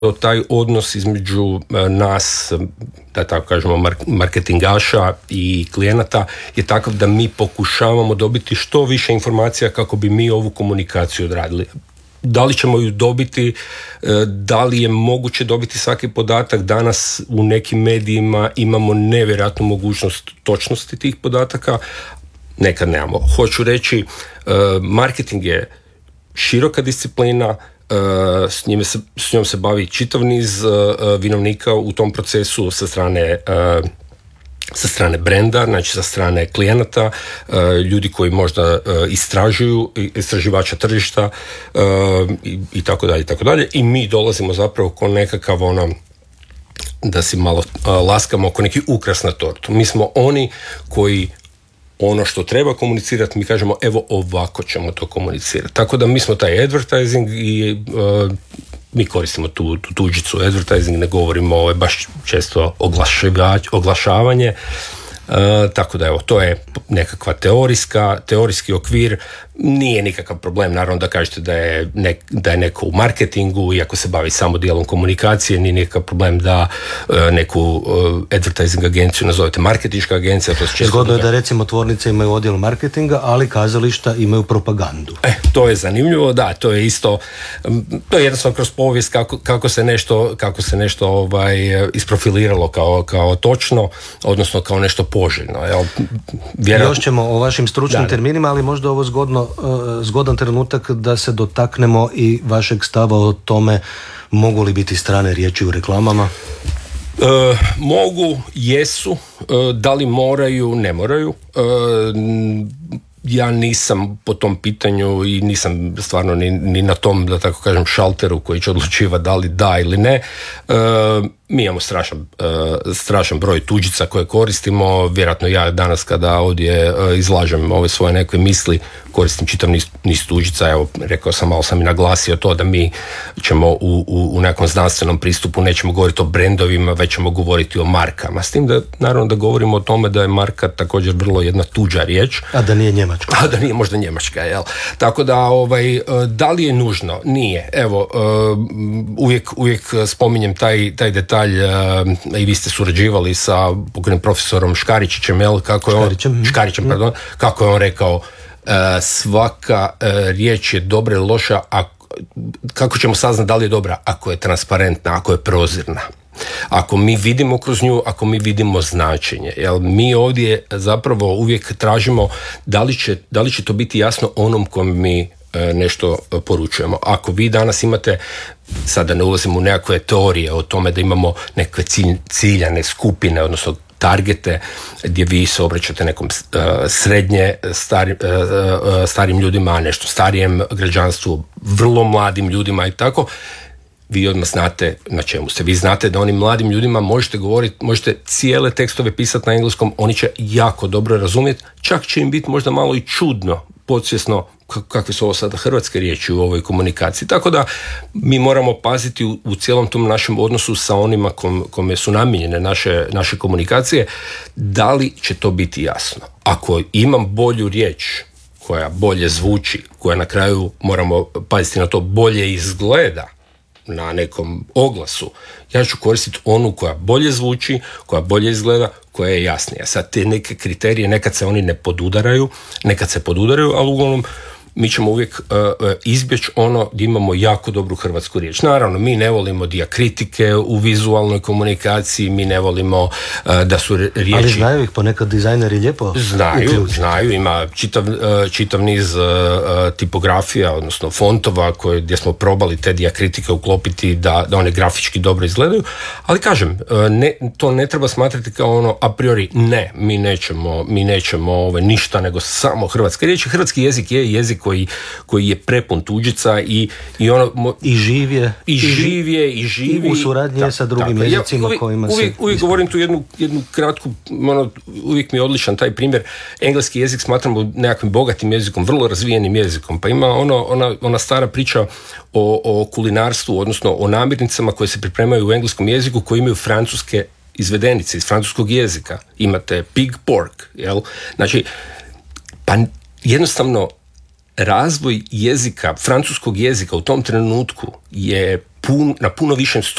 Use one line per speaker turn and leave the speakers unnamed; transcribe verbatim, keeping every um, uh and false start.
taj odnos između nas, da tako kažemo, marketingaša i klijenata je takav da mi pokušavamo dobiti što više informacija kako bi mi ovu komunikaciju odradili. Da li ćemo ju dobiti, da li je moguće dobiti svaki podatak? Danas u nekim medijima imamo nevjerojatnu mogućnost točnosti tih podataka, nekad nemamo. Hoću reći, marketing je široka disciplina, s, njime se, s njom se bavi čitav niz vinovnika u tom procesu sa strane sa strane brenda, znači sa strane klijenata, ljudi koji možda istražuju, istraživača tržišta i, i tako dalje, i tako dalje. I mi dolazimo zapravo ko nekakav ono, da si malo laskamo, oko neki ukras na tortu. Mi smo oni koji ono što treba komunicirati, mi kažemo evo ovako ćemo to komunicirati. Tako da mi smo taj advertising i uh, mi koristimo tu, tu tuđicu advertising, ne govorimo ovo baš često oglašavanje. Uh, tako da evo, to je nekakva teorijska, teorijski okvir, nije nikakav problem, naravno da kažete da je, nek, da je neko u marketingu, iako se bavi samo dijelom komunikacije, nije nikakav problem da uh, neku uh, advertising agenciju nazovete marketinška agencija. To se
Zgodno je da recimo tvornice imaju odjel marketinga, ali kazališta imaju propagandu.
E, to je zanimljivo, da, to je isto, to je jednostavno kroz povijest kako, kako se nešto, kako se nešto ovaj, isprofiliralo kao, kao točno, odnosno kao nešto poželjno. Jel? Vjerojatno...
Još ćemo o vašim stručnim
da,
terminima, ali možda ovo zgodno, uh, zgodan trenutak da se dotaknemo i vašeg stava o tome mogu li biti strane riječi u reklamama?
E, mogu, jesu, e, da li moraju, ne moraju. E, ja nisam po tom pitanju i nisam stvarno ni, ni na tom, da tako kažem, šalteru koji će odlučivati da li da ili ne. E, mi imamo strašan, uh, strašan broj tuđica koje koristimo, vjerojatno ja danas kada ovdje uh, izlažem ove svoje neke misli, koristim čitav niz, niz tuđica, evo, rekao sam, malo sam i naglasio to da mi ćemo u, u, u nekom znanstvenom pristupu nećemo govoriti o brendovima, već ćemo govoriti o markama, s tim da naravno da govorimo o tome da je marka također vrlo jedna tuđa riječ.
A da nije njemačka.
A da nije možda njemačka, jel? Tako da, ovaj, da li je nužno? Nije. Evo, uvijek, uvijek spominjem taj, taj detalj, i vi ste surađivali sa pokojnim profesorom Škaričićem, jel? Kako je on,
Škarićem,
Škarićem, pardon, kako je on rekao, svaka riječ je dobra ili loša, a kako ćemo saznati da li je dobra? Ako je transparentna, ako je prozirna. Ako mi vidimo kroz nju, ako mi vidimo značenje. Jel, mi ovdje zapravo uvijek tražimo da li će, da li će to biti jasno onom kom mi e, nešto poručujemo. Ako vi danas imate, sada ne ulazimo u nekakve teorije o tome da imamo nekakve cilj, ciljane skupine, odnosno targete gdje vi se obraćate nekom uh, srednje stari, uh, uh, starim ljudima, nešto starijem građanstvu, vrlo mladim ljudima i tako, vi odmah znate na čemu ste. Vi znate da onim mladim ljudima možete govoriti, možete cijele tekstove pisati na engleskom, oni će jako dobro razumjeti, čak će im biti možda malo i čudno, podsvjesno, kakve su ovo sada hrvatske riječi u ovoj komunikaciji. Tako da mi moramo paziti u, u cijelom tom našem odnosu sa onima kom, kome su namijenjene naše, naše komunikacije, da li će to biti jasno. Ako imam bolju riječ koja bolje zvuči, koja na kraju, moramo paziti na to, bolje izgleda na nekom oglasu, ja ću koristiti onu koja bolje zvuči, koja bolje izgleda, koja je jasnija. Sad te neke kriterije, nekad se oni ne podudaraju, nekad se podudaraju, ali uglavnom mi ćemo uvijek uh, izbjeći ono gdje imamo jako dobru hrvatsku riječ. Naravno, mi ne volimo dijakritike u vizualnoj komunikaciji, mi ne volimo uh, da su riječi...
Ali znaju ih ponekad dizajneri lijepo?
Znaju,
uključiti.
znaju, ima čitav, uh, čitav niz uh, tipografija, odnosno fontova koje, gdje smo probali te dijakritike uklopiti da, da one grafički dobro izgledaju, ali kažem, uh, ne, to ne treba smatrati kao ono a priori ne, mi nećemo, mi nećemo ove, ništa nego samo hrvatske riječi. Hrvatski jezik je jezik Koji, koji je prepun tuđica i, i ono...
I živje.
I živje, i živi.
I u suradnji ta, sa drugim ta, jezicima ja, uvijek, kojima se...
Uvijek, uvijek govorim tu jednu, jednu kratku, ono, uvijek mi je odličan taj primjer. Engleski jezik smatramo nekakvim bogatim jezikom, vrlo razvijenim jezikom. Pa ima ono, ona, ona stara priča o, o kulinarstvu, odnosno o namirnicama koje se pripremaju u engleskom jeziku, koji imaju francuske izvedenice iz francuskog jezika. Imate pig pork, jel? Znači, pa jednostavno razvoj jezika, francuskog jezika u tom trenutku je pun, na puno višem